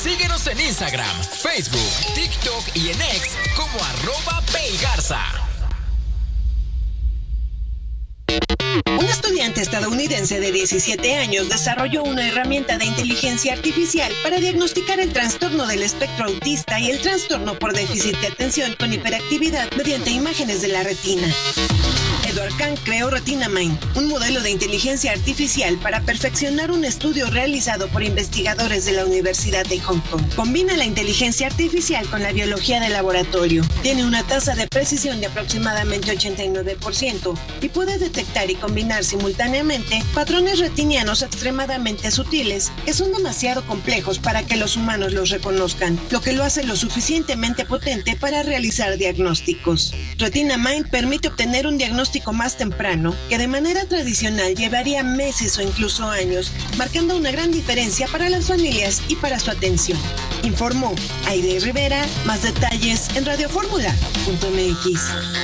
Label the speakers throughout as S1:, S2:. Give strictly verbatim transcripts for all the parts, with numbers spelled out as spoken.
S1: Síguenos en Instagram, Facebook, TikTok y en X como arroba Paygarza.
S2: Un estudiante estadounidense de diecisiete años desarrolló una herramienta de inteligencia artificial para diagnosticar el trastorno del espectro autista y el trastorno por déficit de atención con hiperactividad mediante imágenes de la retina. Edward Kang creó RetinaMind, un modelo de inteligencia artificial para perfeccionar un estudio realizado por investigadores de la Universidad de Hong Kong. Combina la inteligencia artificial con la biología de laboratorio. Tiene una tasa de precisión de aproximadamente ochenta y nueve por ciento y puede detectar y combinar simultáneamente patrones retinianos extremadamente sutiles que son demasiado complejos para que los humanos los reconozcan, lo que lo hace lo suficientemente potente para realizar diagnósticos. RetinaMind permite obtener un diagnóstico más temprano que de manera tradicional llevaría meses o incluso años, marcando una gran diferencia para las familias y para su atención. Informó Aide Rivera. Más detalles en radioformula punto m x.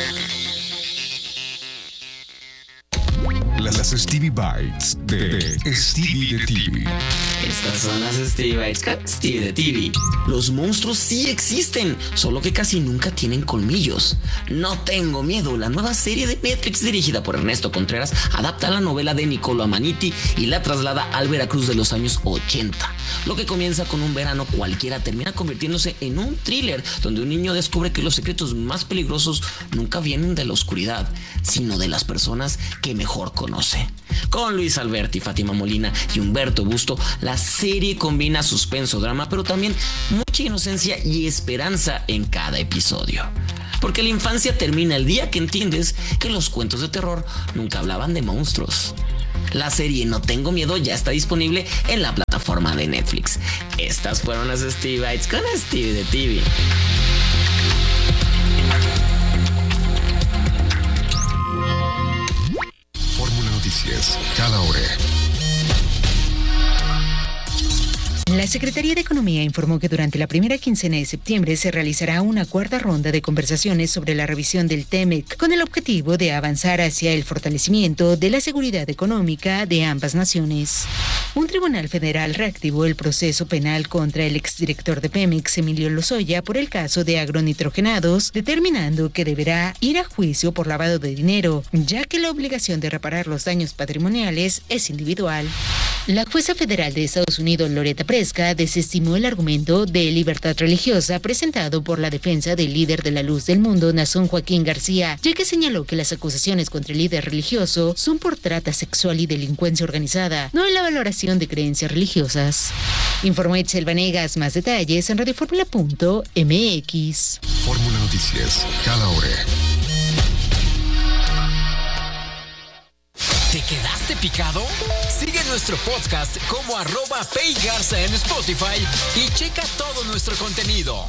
S3: Las Stevie Bites de Stevie de T V.
S4: Estas son las Stevie Bites con Stevie de T V. Los monstruos sí existen, solo que casi nunca tienen colmillos. No tengo miedo. La nueva serie de Netflix dirigida por Ernesto Contreras adapta la novela de Niccolo Amaniti y la traslada al Veracruz de los años ochenta. Lo que comienza con un verano cualquiera termina convirtiéndose en un thriller donde un niño descubre que los secretos más peligrosos nunca vienen de la oscuridad, sino de las personas que mejor conoce. Con Luis Alberti, Fátima Molina y Humberto Busto, la serie combina suspenso, drama, pero también mucha inocencia y esperanza en cada episodio. Porque la infancia termina el día que entiendes que los cuentos de terror nunca hablaban de monstruos. La serie No Tengo Miedo ya está disponible en la plataforma de Netflix. Estas fueron las Stevie Bites con Stevie de T V.
S3: Fórmula Noticias, cada hora.
S5: La Secretaría de Economía informó que durante la primera quincena de septiembre se realizará una cuarta ronda de conversaciones sobre la revisión del T E M E C, con el objetivo de avanzar hacia el fortalecimiento de la seguridad económica de ambas naciones. Un tribunal federal reactivó el proceso penal contra el exdirector de Pemex, Emilio Lozoya, por el caso de agronitrogenados, determinando que deberá ir a juicio por lavado de dinero, ya que la obligación de reparar los daños patrimoniales es individual. La jueza federal de Estados Unidos, Loretta Preska, desestimó el argumento de libertad religiosa presentado por la defensa del líder de la Luz del Mundo, Nazón Joaquín García, ya que señaló que las acusaciones contra el líder religioso son por trata sexual y delincuencia organizada, no en la valoración de creencias religiosas. Informó Itzel Vanegas. Más detalles en radioformula punto m x.
S3: Fórmula Noticias, cada hora.
S1: ¿Te quedaste picado? Sigue nuestro podcast como arroba Paygarza en Spotify y checa todo nuestro contenido.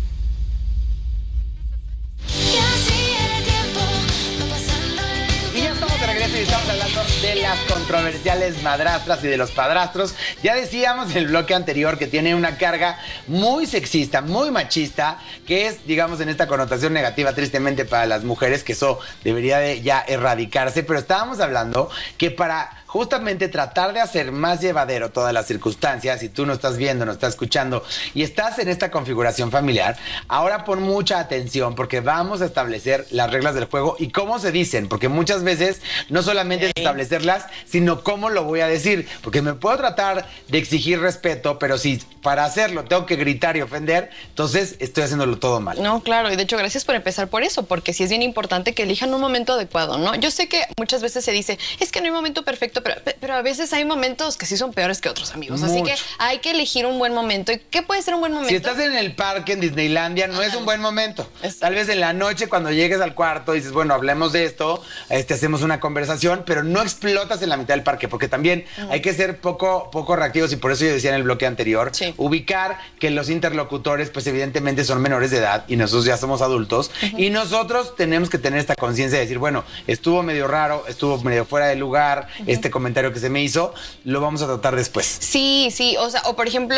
S6: Y ya estamos de regreso y estamos hablando de las controversiales madrastras y de los padrastros. Ya decíamos en el bloque anterior que tiene una carga muy sexista, muy machista, que es, digamos, en esta connotación negativa tristemente para las mujeres, que eso debería de ya erradicarse. Pero estábamos hablando que para justamente tratar de hacer más llevadero todas las circunstancias, si tú no estás viendo, no estás escuchando y estás en esta configuración familiar, ahora pon mucha atención porque vamos a establecer las reglas del juego y cómo se dicen, porque muchas veces no solamente es establecerlas, sino cómo lo voy a decir, porque me puedo tratar de exigir respeto, pero si para hacerlo tengo que gritar y ofender, entonces estoy haciéndolo todo mal.
S7: No, claro, y de hecho gracias por empezar por eso, porque sí es bien importante que elijan un momento adecuado, ¿no? Yo sé que muchas veces se dice, es que no hay momento perfecto, pero, pero a veces hay momentos que sí son peores que otros, amigos. Mucho. Así que hay que elegir un buen momento. ¿Y qué puede ser un buen momento?
S6: Si estás en el parque en Disneylandia, no ah, es un buen momento. Es... Tal vez en la noche cuando llegues al cuarto dices, bueno, hablemos de esto, este, hacemos una conversación, pero no explotas en la mitad del parque, porque también uh-huh. hay que ser poco, poco reactivos, y por eso yo decía en el bloque anterior, sí. ubicar que los interlocutores, pues evidentemente son menores de edad y nosotros ya somos adultos, uh-huh. y nosotros tenemos que tener esta conciencia de decir, bueno, estuvo medio raro, estuvo medio fuera de lugar, uh-huh. este comentario que se me hizo, lo vamos a tratar después.
S7: Sí, sí, o sea, o por ejemplo...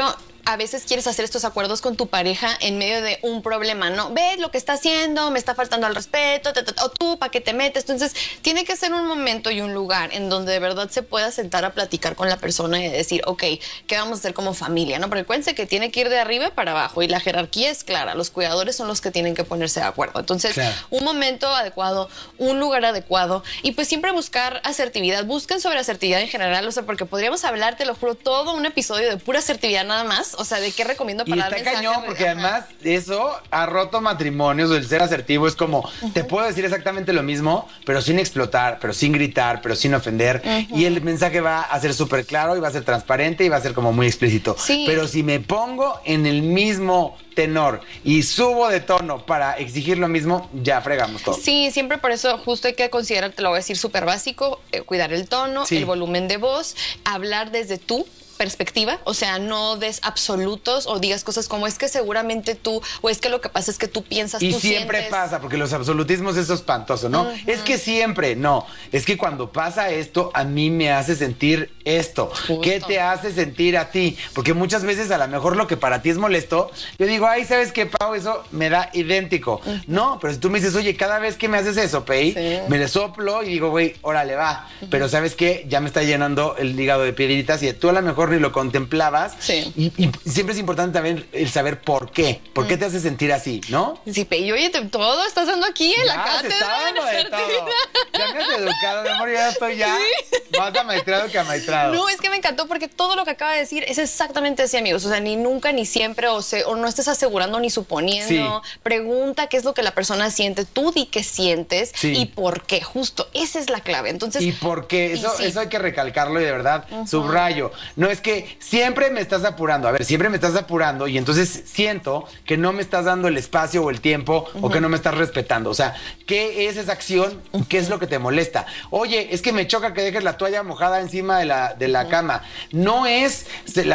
S7: a veces quieres hacer estos acuerdos con tu pareja en medio de un problema, ¿no? Ves lo que está haciendo, me está faltando al respeto, ta, ta, ta, o tú, ¿para qué te metes? Entonces, tiene que ser un momento y un lugar en donde de verdad se pueda sentar a platicar con la persona y decir, ok, ¿qué vamos a hacer como familia? ¿No? Porque acuérdense que tiene que ir de arriba para abajo y la jerarquía es clara. Los cuidadores son los que tienen que ponerse de acuerdo. Entonces, claro, un momento adecuado, un lugar adecuado y pues siempre buscar asertividad. Busquen sobre asertividad en general, o sea, porque podríamos hablar, te lo juro, todo un episodio de pura asertividad nada más. O sea, de qué recomiendo para dar mensajes.
S6: Y está cañón, porque ajá, además eso ha roto matrimonios. El ser asertivo es como, uh-huh, te puedo decir exactamente lo mismo, pero sin explotar, pero sin gritar, pero sin ofender. Uh-huh. Y el mensaje va a ser súper claro y va a ser transparente y va a ser como muy explícito. Sí. Pero si me pongo en el mismo tenor y subo de tono para exigir lo mismo, ya fregamos todo.
S7: Sí, siempre por eso justo hay que considerar, te lo voy a decir súper básico, eh, cuidar el tono, sí, el volumen de voz, hablar desde tú perspectiva, o sea, no des absolutos o digas cosas como es que seguramente tú, o es que lo que pasa es que tú piensas,
S6: y
S7: tú
S6: siempre
S7: sientes.
S6: Pasa, porque los absolutismos es espantoso, ¿no? Uh-huh. Es que siempre, no, es que cuando pasa esto, a mí me hace sentir esto. Justo. ¿Qué te hace sentir a ti? Porque muchas veces a lo mejor lo que para ti es molesto, yo digo, ay, ¿sabes qué, Pau? Eso me da idéntico. Uh-huh. No, pero si tú me dices, oye, cada vez que me haces eso, Pei, sí, me le soplo y digo, güey, órale, va. Uh-huh. Pero ¿sabes qué? Ya me está llenando el hígado de piedritas y tú a lo mejor ni lo contemplabas. Sí. Y, y siempre es importante también el saber por qué. ¿Por qué te hace sentir así, no?
S7: Sí, Pei, oye, te, todo estás dando aquí en
S6: ya,
S7: la cátedra.
S6: Se está dando de todo. Ya me has educado, mi amor, ya estoy ya ¿sí? más amaestrado que amaestrado.
S7: No, es que me encantó porque todo lo que acaba de decir es exactamente así, amigos. O sea, ni nunca, ni siempre, o, se, o no estés asegurando ni suponiendo. Sí. Pregunta qué es lo que la persona siente. Tú di qué sientes, sí, y por qué. Justo, esa es la clave. Entonces,
S6: ¿y por qué? Eso, sí, eso hay que recalcarlo y de verdad, uh-huh, subrayo. No es que siempre me estás apurando. A ver, siempre me estás apurando y entonces siento que no me estás dando el espacio o el tiempo, uh-huh, o que no me estás respetando. O sea, ¿qué es esa acción? ¿Qué es lo que te molesta? Oye, es que me choca que dejes la toalla mojada encima de la, de la uh-huh, cama. No es la